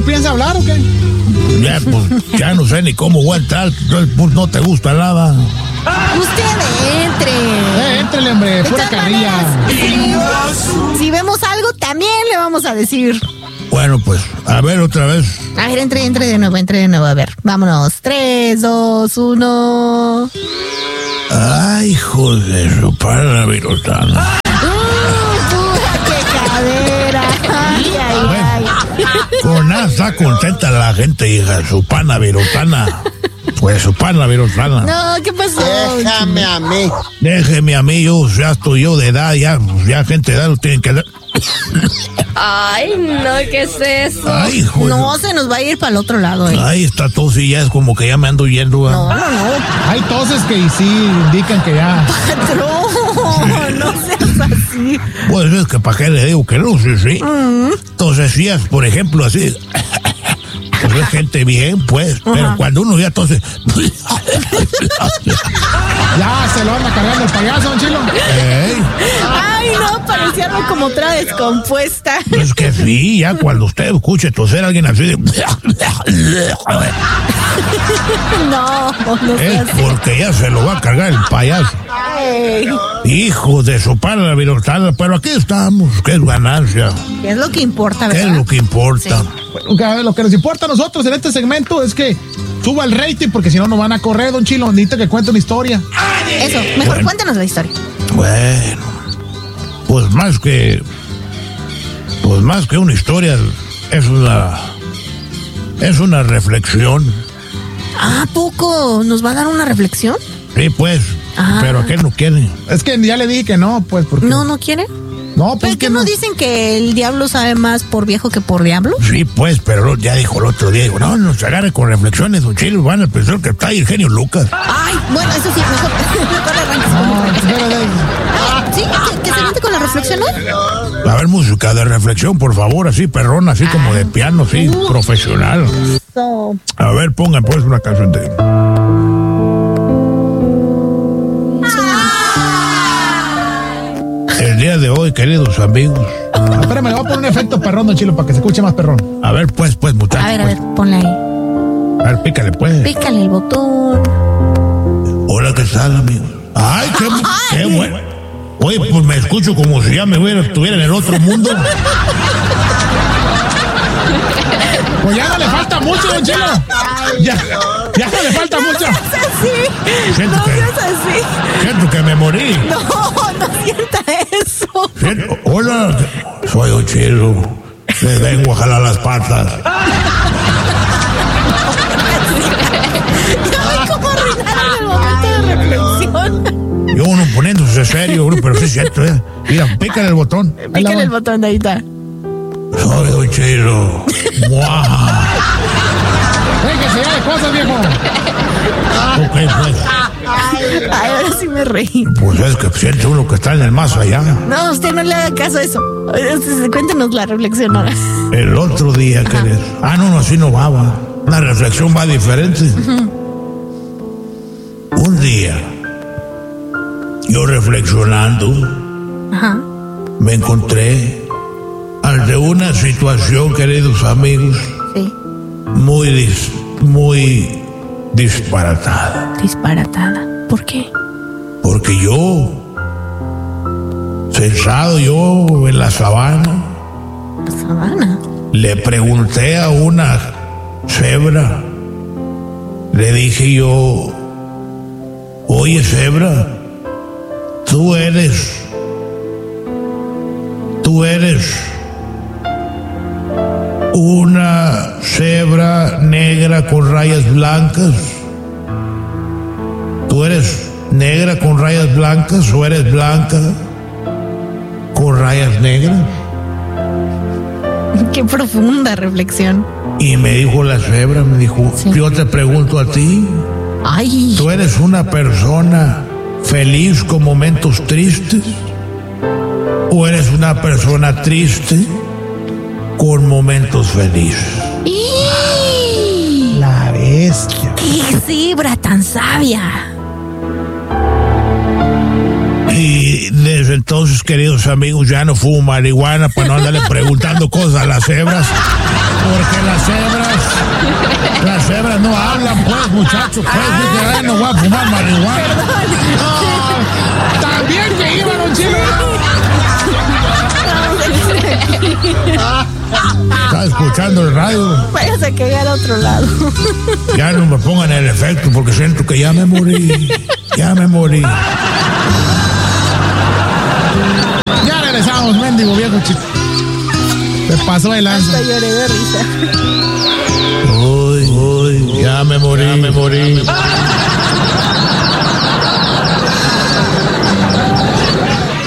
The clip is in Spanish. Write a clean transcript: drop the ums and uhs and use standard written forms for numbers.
piensa hablar o qué? Ya, pues, ya no sé ni cómo voy a entrar. Pues, no te gusta nada. Usted entre. Éntrele, hombre, pura carrilla. Si vemos algo, también le vamos a decir. Bueno, pues, a ver otra vez. A ver, entre de nuevo. A ver, vámonos. 3, 2, 1. Ay, hijo de su padre, virutana. ¡Qué cadera! Ay. Con nada está contenta la gente, hija. Su pana virutana. Pues su pana virutana. No, ¿qué pasó? Déjame a mí. Déjeme a mí, ya estoy yo de edad, ya gente de edad no tienen que dar. Ay, no, ¿qué es eso? Ay, hijo. No, se nos va a ir para el otro lado, Ay, esta tos y ya es como que ya me ando yendo. No. Hay toses que sí indican que ya. Patrón, no seas así. Pues es que para qué le digo que no, sí. Entonces, si es, por ejemplo, así. Pues es gente bien, pues. Pero cuando uno ya tose. Ya se lo anda cargando el payaso, don Chilo. Ay, no, parecía algo como otra descompuesta. Es que sí, ya cuando usted escuche toser a alguien así de. No es seas así. porque ya se lo va a cargar el payaso. Ay, Hijo de su padre la virutana, pero aquí estamos, que es ganancia. ¿qué es lo que importa, ¿Qué verdad? es lo que importa? Sí. Lo que nos importa a nosotros en este segmento es que suba el rating, porque si no nos van a correr, don Chilo. Necesita que cuente una historia. Eso, mejor cuéntanos la historia. Bueno, pues más que una historia, es una reflexión. ¿A poco? ¿Nos va a dar una reflexión? Sí, pues, pero aquel no quiere. Es que ya le dije que no, pues, porque... ¿No quiere? No, pues ¿Pero que qué no dicen que el diablo sabe más por viejo que por diablo? Sí, pues, pero ya dijo el otro día, digo, no se agarre con reflexiones, don Chilo, van a pensar que está ahí el genio Lucas. Ay, bueno, eso sí, mejor arranques con sí, que se mete con la reflexión, ¿no? A ver, música de reflexión, por favor, así, perrón, así como de piano, así, profesional. A ver, pongan pues una canción de... El día de hoy, queridos amigos. Espérame, le voy a poner un efecto perrón, don Chilo, para que se escuche más perrón. A ver, pues, muchachos. A ver, ponla ahí. A ver, pícale, pues. Pícale el botón. Hola, ¿qué tal, amigos? Ay, qué bueno. Oye, pues me escucho como si ya estuviera en el otro mundo. Pues ya no le falta mucho, don Chilo. Ya no le falta mucho. No seas así. Seas así. Siento que me morí. No sienta eso. Hola, soy un Chilo. Les vengo a jalar las patas. ¿Cómo arruinaron el momento de reflexión? Yo uno poniéndose serio, pero sí es cierto, Mira, pícale el botón. Pícale el botón de ahí está. Soy un Chilo. Déjese ya de cosas, viejo. Ok, pues. Ay, ahora sí me reí. Pues es que siente uno que está en el más allá. No, usted no le haga caso a eso. Cuéntenos la reflexión ahora. El otro día, ¿qué es? No, así no va. La reflexión va diferente. Un día, yo reflexionando, me encontré ante una situación, queridos amigos, Sí. muy disparatada. Disparatada. ¿Por qué? Porque yo, sentado yo en la sabana, le pregunté a una cebra, le dije yo, oye cebra, tú eres una cebra negra con rayas blancas. ¿Tú eres negra con rayas blancas o eres blanca con rayas negras? Qué profunda reflexión. Y me dijo la cebra, me dijo, yo te pregunto a ti, Ay. ¿tú eres una persona feliz con momentos tristes? ¿O eres una persona triste con momentos felices? La bestia. ¡Qué cebra tan sabia! Y desde entonces, queridos amigos, ya no fumo marihuana para no andarle preguntando cosas a las cebras. Porque las cebras no hablan, pues, muchachos. Pues, dice, no voy a fumar marihuana. También que iba, don Chilo. Está escuchando el radio. Váyase a cagar a otro lado. Ya no me pongan el efecto porque siento que ya me morí. Ya me morí. Ya regresamos, mendigo viejo chico. Se pasó el lanza. Hasta lloré de risa. Uy, ya me morí.